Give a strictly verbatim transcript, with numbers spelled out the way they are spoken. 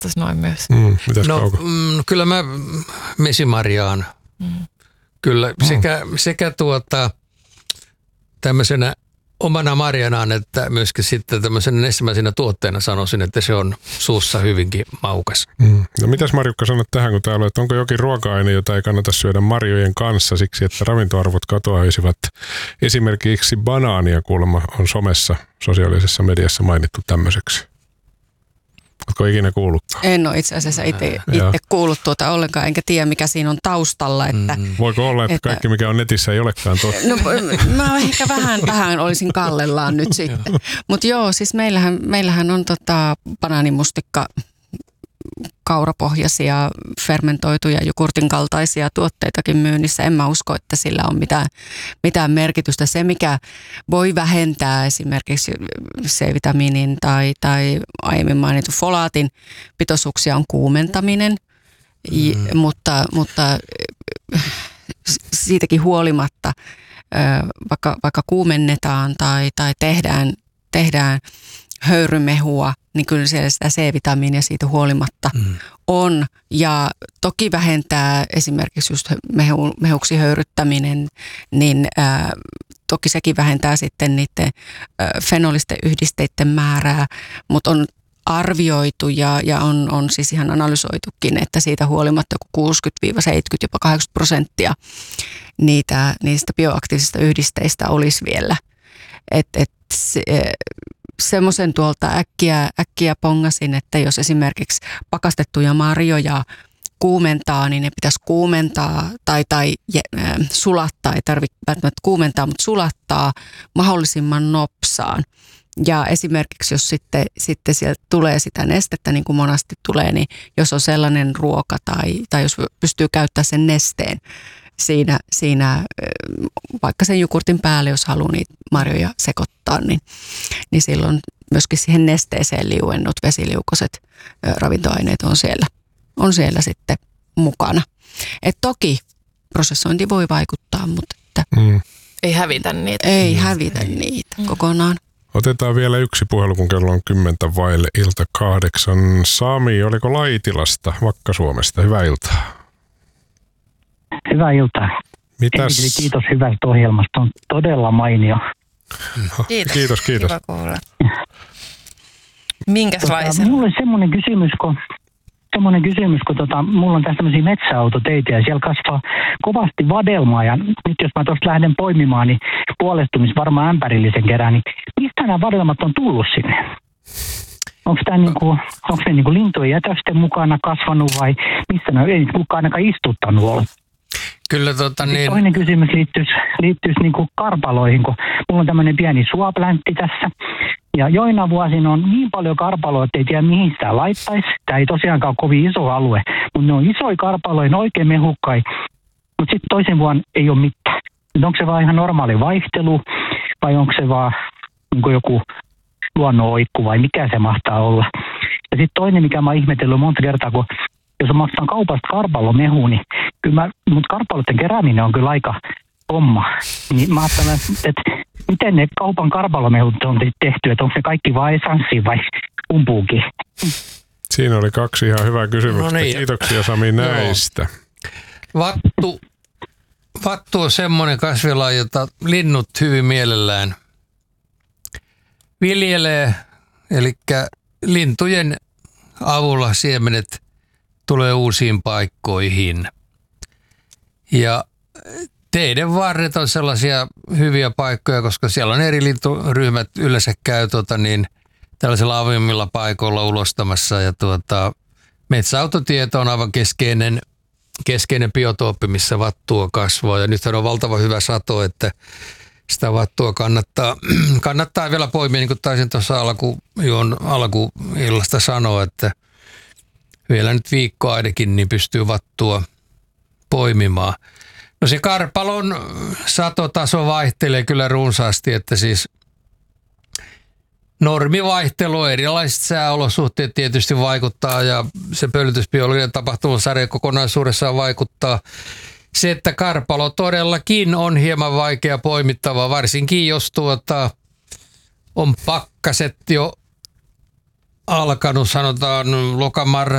vastaisi noin myös. Mm, mitäs no, Kauko? mm, kyllä mä mesimarjaan. Mm. Kyllä sekä, mm. sekä tuota, tämmöisenä omana marjanaan, että myöskin sitten tämmöisenä ensimmäisenä tuotteena sanoisin, että se on suussa hyvinkin maukas. Mm. No mitäs Marjukka sanot tähän, kun täällä, että onko jokin ruoka-aine, jota ei kannata syödä marjojen kanssa siksi, että ravintoarvot katoaisivat? Esimerkiksi banaania kuulemma on somessa, sosiaalisessa mediassa mainittu tämmöiseksi. Oletko ikinä kuullutkaan? En ole itse asiassa itse kuullut tuota ollenkaan, enkä tiedä mikä siinä on taustalla. Että, mm. Voiko olla, että, että kaikki mikä on netissä ei olekaan totta? No mä ehkä vähän, vähän olisin kallellaan nyt sitten. Mutta joo, siis meillähän, meillähän on tota banaanimustikka, kaurapohjaisia, fermentoituja, jogurtin kaltaisia tuotteitakin myynnissä. En mä usko, että sillä on mitään, mitään merkitystä. Se, mikä voi vähentää esimerkiksi C-vitamiinin tai, tai aiemmin mainitun folaatin pitoisuuksia, on kuumentaminen. Mm. Mutta, mutta siitäkin huolimatta, vaikka, vaikka kuumennetaan tai, tai tehdään, tehdään höyrymehua, niin kyllä siellä sitä C-vitamiinia siitä huolimatta mm. on. Ja toki vähentää esimerkiksi just mehu, mehuksi höyryttäminen, niin ää, toki sekin vähentää sitten niiden ää, fenolisten yhdisteiden määrää, mutta on arvioitu ja, ja on, on siis ihan analysoitukin, että siitä huolimatta joku kuusikymmentä seitsemänkymmentä, jopa kahdeksankymmentä prosenttia niitä, niistä bioaktiivisista yhdisteistä olisi vielä. Et, et se, semmoisen tuolta äkkiä, äkkiä pongasin, että jos esimerkiksi pakastettuja marjoja kuumentaa, niin ne pitäisi kuumentaa tai, tai äh, sulattaa, ei tarvitse välttämättä kuumentaa, mutta sulattaa mahdollisimman nopsaan. Ja esimerkiksi jos sitten, sitten sieltä tulee sitä nestettä, niin kuin monasti tulee, niin jos on sellainen ruoka tai, tai jos pystyy käyttämään sen nesteen siinä, siinä vaikka sen jogurtin päälle, jos haluaa niitä marjoja sekoittaa, niin, niin silloin myöskin siihen nesteeseen liuennut vesiliukoiset ravintoaineet on siellä, on siellä sitten mukana. Et toki prosessointi voi vaikuttaa, mutta että mm. ei hävitä niitä. Ei mm. hävitä niitä mm. kokonaan. Otetaan vielä yksi puhelu, kun kello on kymmentä vaille ilta kahdeksan. Sami, oliko Laitilasta, Vakka-Suomesta? Hyvää iltaa. Hyvää iltaa. Mitäs? Eli kiitos hyvästä ohjelmasta. On todella mainio. No, kiitos. Kiitos, kiitos. Hyvä kuulla. Minkälaisen? Tota, mulla on semmoinen kysymys, kun, semmoinen kysymys, kun tota, mulla on tässä tämmöisiä metsäautoteitä ja siellä kasvaa kovasti vadelmaa. Ja nyt jos mä tuosta lähden poimimaan, niin puolestumis varmaan ämpärillisen kerään, niin mistä nämä vadelmat on tullut sinne? Onko tämä niinku, onko ne niinku lintujen jätösten mukana kasvanut vai missä ne ei kukaan ainakaan istuttanut olla? Kyllä tota niin. Toinen kysymys liittyisi, liittyisi niinku karpaloihin, kun mulla on tämmöinen pieni suopläntti tässä. Ja joina vuosina on niin paljon karpaloja, että ei tiedä mihin sitä laittaisi. Tämä ei tosiaankaan ole kovin iso alue, mutta ne on isoja karpaloja, oikein mehukkai. Mutta sitten toisen vuonna ei ole mitään. Onko se vaan ihan normaali vaihtelu vai onko se vaan niinku joku luonnonoikku vai mikä se mahtaa olla. Ja sitten toinen, mikä mä oon ihmetellyt monta kertaa, kun jos on maksaa kaupasta karpalomehu, niin kyllä mä, mut karpaloiden kerääminen on kyllä aika homma. Niin mä ajattelen, että miten ne kaupan karpalomehut on tehty, että onko se kaikki vain esanssi vai umpuukin? Siinä oli kaksi ihan hyvää kysymystä. No niin. Kiitoksia Sami näistä. Vattu, vattu on semmoinen kasvilaji, jota linnut hyvin mielellään viljelee, eli lintujen avulla siemenet tulee uusiin paikkoihin. Ja teiden varret on sellaisia hyviä paikkoja, koska siellä on eri linturyhmät yleensä käy tuota, niin, tällaisilla avoimilla paikoilla ulostamassa. Ja tuota, metsäautotieto on aivan keskeinen, keskeinen biotooppi, missä vattua kasvaa. Ja nythän on valtava hyvä sato, että sitä vattua kannattaa, kannattaa vielä poimia, niin kuin taisin tuossa alku, alkuillasta sanoa, että vielä nyt viikko ainakin niin pystyy vattua poimimaan. No se karpalon satotaso vaihtelee kyllä runsaasti, että siis normivaihtelu, erilaiset sääolosuhteet tietysti vaikuttaa ja se pölytysbiologinen tapahtumasarja kokonaisuudessaan vaikuttaa. Se, että karpalo todellakin on hieman vaikea poimittava, varsinkin jos tuota on pakkaset jo alkanut, sanotaan lokamarra